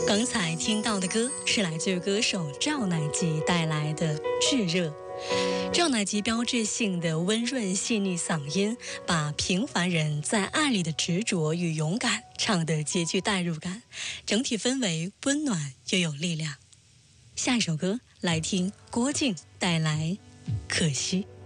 刚才听到的歌是来自于歌手赵乃吉带来的《炙热》。赵乃吉标志性的温润细腻嗓音，把平凡人在爱里的执着与勇敢唱得极具代入感，整体氛围温暖又有力量。下一首歌来听郭靖带来《可惜》。